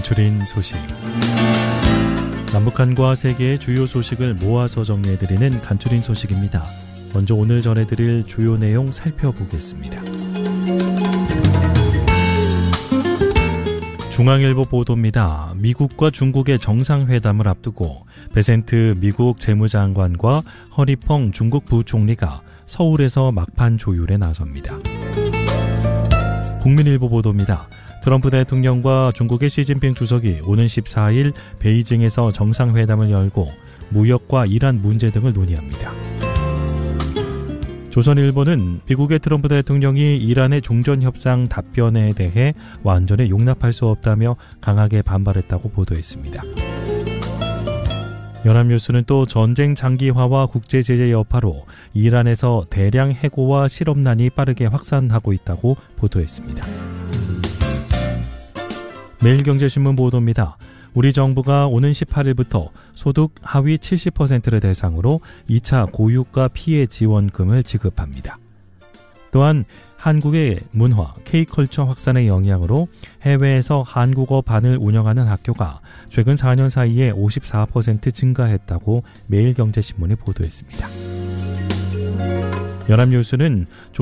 간추린 소식. 남북한과 세계의 주요 소식을 모아서 정리해드리는 간추린 소식입니다. 먼저 오늘 전해드릴 주요 내용 살펴보겠습니다. 중앙일보 보도입니다. 미국과 중국의 정상회담을 앞두고 베센트 미국 재무장관과 허리펑 중국 부총리가 서울에서 막판 조율에 나섭니다. 국민일보 보도입니다. 트럼프 대통령과 중국의 시진핑 주석이 오는 14일 베이징에서 정상회담을 열고 무역과 이란 문제 등을 논의합니다. 조선일보는 미국의 트럼프 대통령이 이란의 종전협상 답변에 대해 완전히 용납할 수 없다며 강하게 반발했다고 보도했습니다. 연합뉴스는 또 전쟁 장기화와 국제제재 여파로 이란에서 대량 해고와 실업난이 빠르게 확산하고 있다고 보도했습니다. 매일경제신문 보도입니다. 우리 정부가 오는 18일부터 소득 하위 70%를 대상으로 2차 고유가 피해 지원금을 지급합니다. 또한 한국의 문화, K컬처 확산의 영향으로 해외에서 한국어 반을 운영하는 학교가 최근 4년 사이에 54% 증가했다고 매일경제신문이 보도했습니다. 연합뉴스는